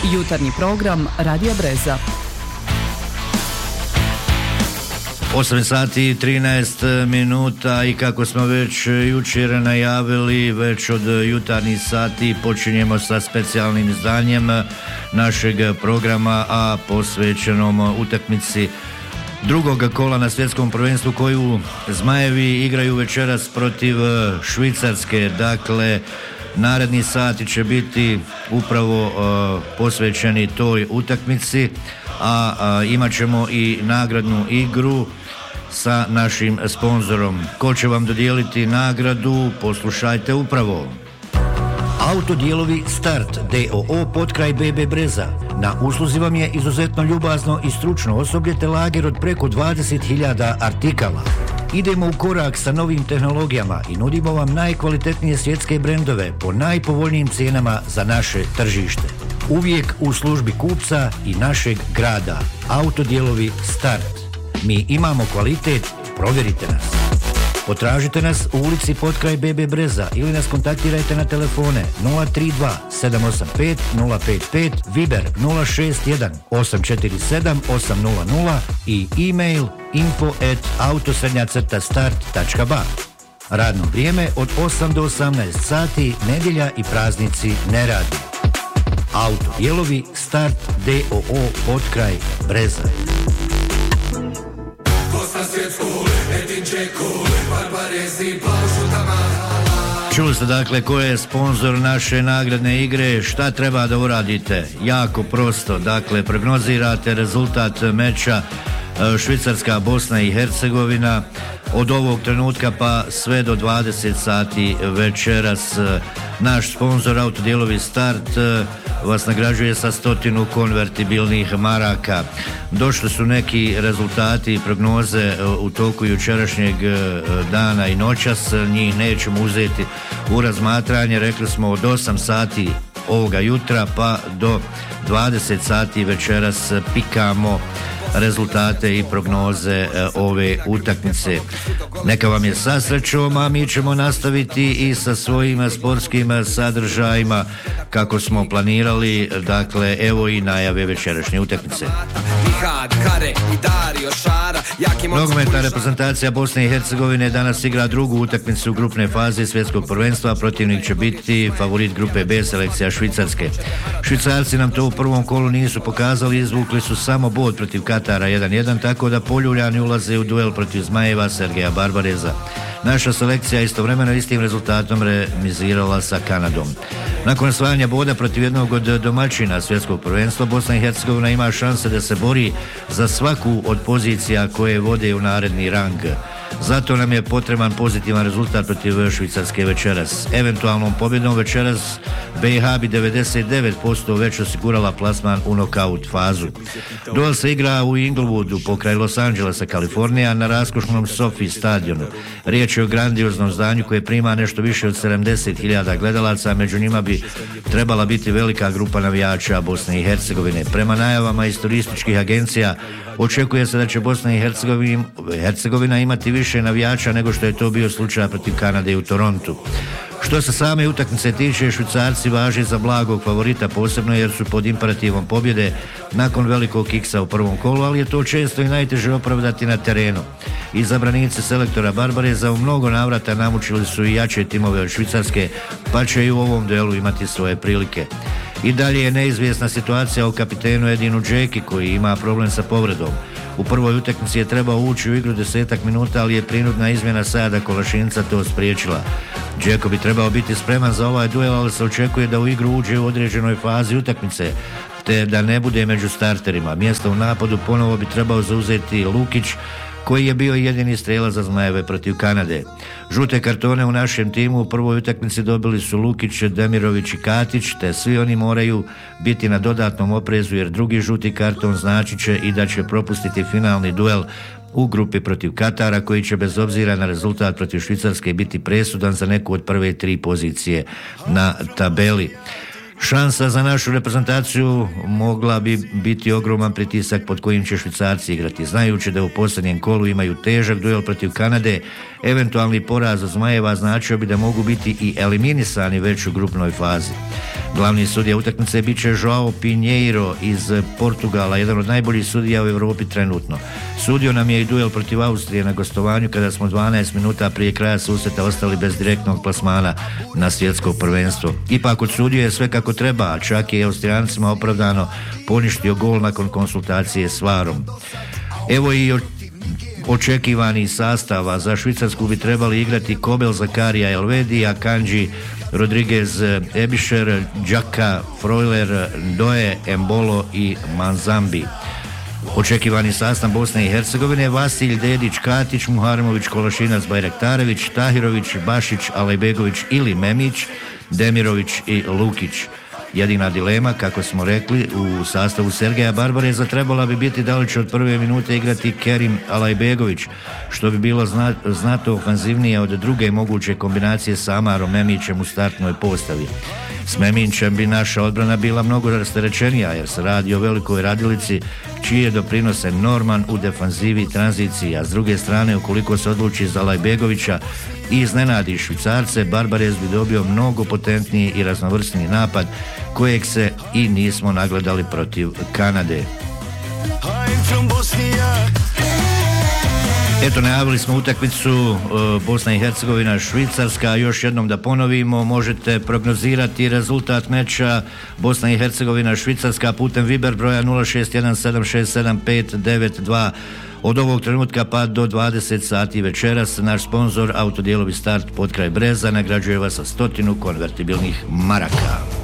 Jutarnji program Radija Breza. 8 sati i 13 minuta i kako smo već jučer najavili, već od jutarnjih sati počinjemo sa specijalnim izdanjem našeg programa, a posvećenom utakmici drugog kola na svjetskom prvenstvu koju Zmajevi igraju večeras protiv Švicarske. Dakle, naredni sati će biti upravo posvećeni toj utakmici, a imat ćemo i nagradnu igru sa našim sponzorom. Ko će vam dodijeliti nagradu, poslušajte upravo. Autodijelovi Start d.o.o. potkraj BB Breza. Na usluzi vam je izuzetno ljubazno i stručno osoblje te lager od preko 20.000 artikala. Idemo u korak sa novim tehnologijama i nudimo vam najkvalitetnije svjetske brendove po najpovoljnijim cijenama za naše tržište. Uvijek u službi kupca i našeg grada. Autodijelovi Start. Mi imamo kvalitet, provjerite nas. Potražite nas u ulici potkraj BB Breza ili nas kontaktirajte na telefone 032 785 055, Viber 061 847 800 i e-mail info@autosrednja-start.ba. Radno vrijeme od 8 do 18 sati, nedjelja i praznici ne radi. Autodijelovi Start d.o.o. potkraj Breza. Čuli ste dakle ko je sponzor naše nagradne igre, šta treba da uradite? Jako prosto, dakle prognozirate rezultat meča Švicarska, Bosna i Hercegovina od ovog trenutka pa sve do 20 sati večeras. Naš sponzor Autodijelovi Start vas nagrađuje sa 100 konvertibilnih maraka. Došli su neki rezultati i prognoze u toku jučerašnjeg dana i noćas, njih nećemo uzeti u razmatranje. Rekli smo od 8 sati ovoga jutra pa do 20 sati večeras pikamo rezultate i prognoze ove utakmice. Neka vam je sa srećom, a mi ćemo nastaviti i sa svojim sportskim sadržajima kako smo planirali. Dakle, evo i najave večerašnje utakmice. Nogometna reprezentacija Bosne i Hercegovine danas igra drugu utakmicu grupne faze svjetskog prvenstva. Protivnik će biti favorit grupe B, selekcija Švicarske. Švicarci nam to u prvom kolu nisu pokazali, izvukli su samo bod protiv Katara 1-1, tako da poljuljani ulaze u duel protiv Zmajeva Sergeja Barbareza. Naša selekcija istovremeno istim rezultatom remizirala sa Kanadom. Nakon osvajanja boda protiv jednog od domaćina svjetskog prvenstva, Bosna i Hercegovina ima šanse da se bori za svaku od pozicija koje vode u naredni rang. Zato nam je potreban pozitivan rezultat protiv Švicarske večeras. Eventualnom pobjedom večeras BiH bi 99% već osigurala plasman u nokaut fazu. Duel se igra u Inglewoodu pokraj Los Angelesa, Kalifornija, na raskošnom SoFi stadionu. Riječ je o grandioznom zdanju koje prima nešto više od 70.000 gledalaca, među njima bi trebala biti velika grupa navijača Bosne i Hercegovine. Prema najavama iz turističkih agencija očekuje se da će Bosna i Hercegovina imati više navijača nego što je to bio slučaj protiv Kanade u Torontu. Što se same utakmice tiče, Švicarci važe za blagog favorita, posebno jer su pod imperativom pobjede nakon velikog kiksa u prvom kolu, ali je to često i najteže opravdati na terenu. Izabranici selektora Barbareza u mnogo navrata namučili su i jače timove od Švicarske, pa će i u ovom duelu imati svoje prilike. I dalje je neizvjesna situacija o kapitenu Edinu Džeki koji ima problem sa povredom. U prvoj utakmici je trebao ući u igru 10 minuta, ali je prinudna izmjena Sajada Kolašinca to spriječila. Džeko bi trebao biti spreman za ovaj duel, ali se očekuje da u igru uđe u određenoj fazi utakmice, te da ne bude među starterima. Mjesto u napadu ponovo bi trebao zauzeti Lukić, koji je bio jedini strelac za Zmajeve protiv Kanade. Žute kartone u našem timu u prvoj utakmici dobili su Lukić, Demirović i Katić, te svi oni moraju biti na dodatnom oprezu jer drugi žuti karton znači će i da će propustiti finalni duel u grupi protiv Katara, koji će bez obzira na rezultat protiv Švicarske biti presudan za neku od prve 3 pozicije na tabeli. Šansa za našu reprezentaciju mogla bi biti ogroman pritisak pod kojim će Švicarci igrati. Znajući da u posljednjem kolu imaju težak duel protiv Kanade, eventualni poraz od Zmajeva značio bi da mogu biti i eliminisani već u grupnoj fazi. Glavni sudija utakmice bit će Joao Pinheiro iz Portugala, jedan od najboljih sudija u Europi trenutno. Sudio nam je i duel protiv Austrije na gostovanju kada smo 12 minuta prije kraja susreta ostali bez direktnog plasmana na svjetsko prvenstvo. Ipak odsudio je sve kako treba, a čak je Austrijancima opravdano poništio gol nakon konsultacije s VAR-om. Evo i očekivani sastava. Za Švicarsku bi trebali igrati Kobel, Zakaria, Elvedi, Akanji, Rodriguez, Ebischer, Džaka, Freuler, Doe, Embolo i Manzambi. Očekivani sastav Bosne i Hercegovine: Vasilj, Dedić, Katić, Muharemović, Kolašinac, Bajraktarević, Tahirović, Bašić, Alejbegović ili Memić, Demirović i Lukić. Jedina dilema, kako smo rekli, u sastavu Sergeja Barbareza trebala bi biti da li će od prve minute igrati Kerim Alajbegović, što bi bilo znato ofanzivnije od druge moguće kombinacije sa Amarom Memićem u startnoj postavi. S Memićem bi naša odbrana bila mnogo rasterećenija, jer se radi o velikoj radilici čije doprinose Norman u defanzivi i tranziciji, a s druge strane, ukoliko se odluči za Alajbegovića i iznenadi Švicarce, Barbarez bi dobio mnogo potentniji i raznovrsniji napad kojeg se i nismo nagledali protiv Kanade. Eto, najavili smo utakmicu Bosna i Hercegovina Švicarska. Još jednom da ponovimo, možete prognozirati rezultat meča Bosna i Hercegovina Švicarska putem Viber broja 0617677592 od ovog trenutka pa do 20 sati večeras. Naš sponzor Autodijelovi Start potkraj Breza nagrađuje vas sa 100 konvertibilnih maraka.